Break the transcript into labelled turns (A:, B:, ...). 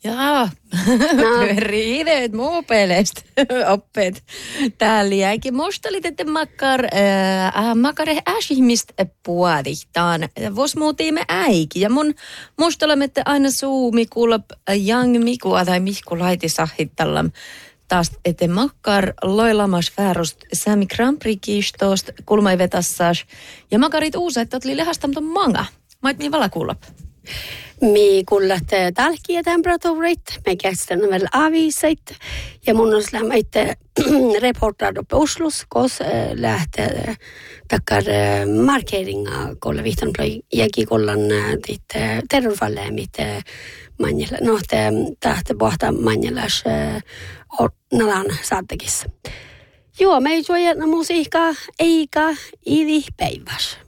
A: Jaa, riideet muu peleistä oppeet. Täällä jäikin mustalit, että makare äsihmist puadihtaan. Vos muutiimme äiki. Ja mun mustalemme, että aina suumi kuulab jang mikua tai mihku laiti sahittallam. Taas, että makkar loilamas väärost Sami Grand Prix-kiistost kulmai vetassas. Ja makarit uuset, että oli lehastamton manga. Mait mihin vala kuulab?
B: Mi kuulat talkia temperatuurit, me kästän vielä aviisit ja mun olisi lämmöitä reportaat uppe Oslos, kos lähtee takkar markeringa kolla vihtan plöi jäki kollan terrorfallee mit manjalla. No, tahte pohtaa manjallas nalan saattakissa. Joo, me ei suojana musiikkaa eikä idi päivässä.